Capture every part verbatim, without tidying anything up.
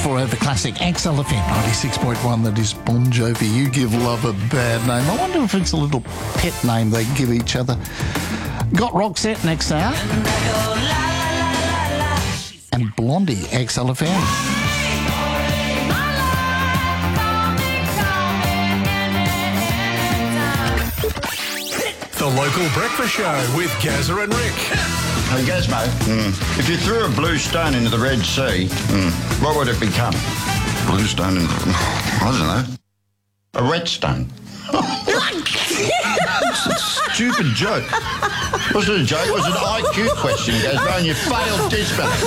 for the classic X L F M ninety-six point one. That is Bon Jovi. You give love a bad name. I wonder if it's a little pet name they give each other. Got Roxette next hour. And Blondie, X L F M. The Local Breakfast Show with Gazza and Rick. Hey, Gazmo, mm. if you threw a blue stone into the Red Sea, mm. what would it become? Blue stone into... I don't know. A wet stone. It's a stupid joke. Was it a joke? Was it an I Q question, Gazmo, and you failed desperately.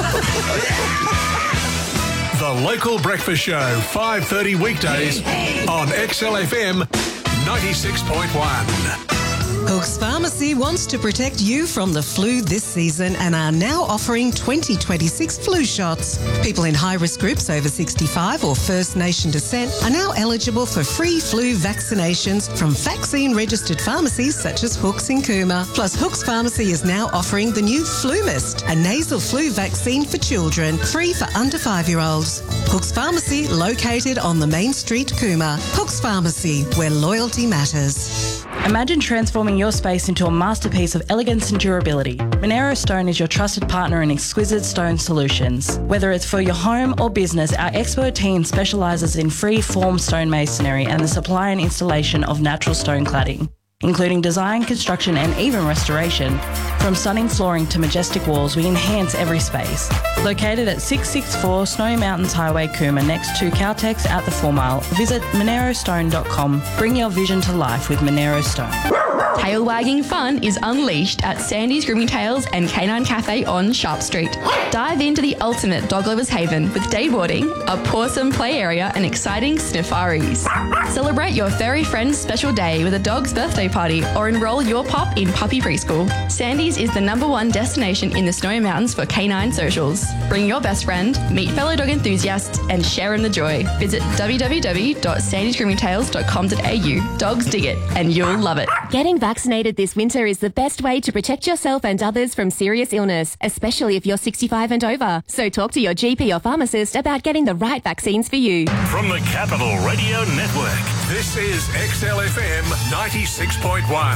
The Local Breakfast Show, five thirty weekdays on X L F M ninety-six point one. Hook's Pharmacy wants to protect you from the flu this season and are now offering twenty twenty-six flu shots. People in high-risk groups over sixty-five or First Nation descent are now eligible for free flu vaccinations from vaccine-registered pharmacies such as Hook's in Cooma. Plus, Hook's Pharmacy is now offering the new Flu Mist, a nasal flu vaccine for children, free for under five-year-olds. Hook's Pharmacy, located on the Main Street, Cooma. Hook's Pharmacy, where loyalty matters. Imagine transforming your space into a masterpiece of elegance and durability. Monero Stone is your trusted partner in exquisite stone solutions. Whether it's for your home or business, our expert team specialises in free-form stone masonry and the supply and installation of natural stone cladding, including design, construction and even restoration. From stunning flooring to majestic walls, we enhance every space. Located at six sixty-four Snowy Mountains Highway, Cooma, next to Caltex at the Four Mile, visit monero stone dot com. Bring your vision to life with Monero Stone. Tail wagging fun is unleashed at Sandy's Grooming Tails and Canine Cafe on Sharp Street. Dive into the ultimate dog lovers haven with day boarding, a pawsome play area and exciting snifaris. Celebrate your furry friend's special day with a dog's birthday party or enroll your pup in puppy preschool. Sandy's is the number one destination in the Snowy Mountains for canine socials. Bring your best friend, meet fellow dog enthusiasts and share in the joy. Visit w w w dot sandys grooming tails dot com dot a u. Dogs dig it and you'll love it. Getting vaccinated this winter is the best way to protect yourself and others from serious illness, especially if you're sixty-five and over. So talk to your G P or pharmacist about getting the right vaccines for you. From the Capital Radio Network, this is X L F M ninety-six point one.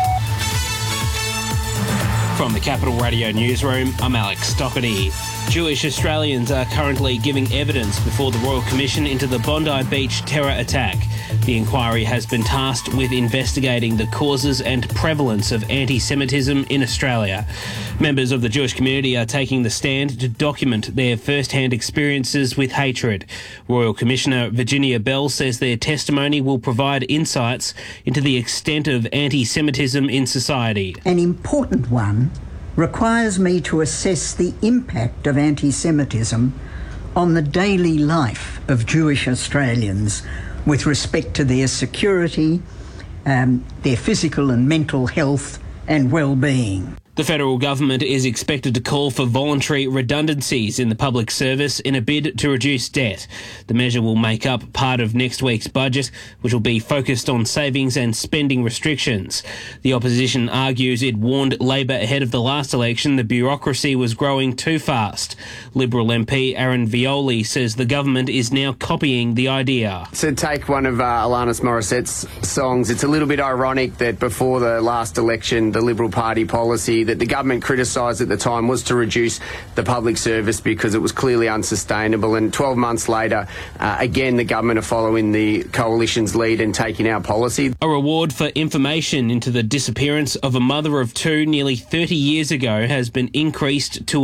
From the Capital Radio Newsroom, I'm Alex Doherty. Jewish Australians are currently giving evidence before the Royal Commission into the Bondi Beach terror attack. The inquiry has been tasked with investigating the causes and prevalence of anti-Semitism in Australia. Members of the Jewish community are taking the stand to document their first-hand experiences with hatred. Royal Commissioner Virginia Bell says their testimony will provide insights into the extent of anti-Semitism in society. An important one requires me to assess the impact of anti-Semitism on the daily life of Jewish Australians with respect to their security, um, their physical and mental health and well-being. The federal government is expected to call for voluntary redundancies in the public service in a bid to reduce debt. The measure will make up part of next week's budget, which will be focused on savings and spending restrictions. The opposition argues it warned Labor ahead of the last election the bureaucracy was growing too fast. Liberal M P Aaron Violi says the government is now copying the idea. To take one of uh, Alanis Morissette's songs, it's a little bit ironic that before the last election, the Liberal Party policy that the government criticised at the time was to reduce the public service because it was clearly unsustainable. And twelve months later, uh, again, the government are following the coalition's lead and taking our policy. A reward for information into the disappearance of a mother of two nearly thirty years ago has been increased to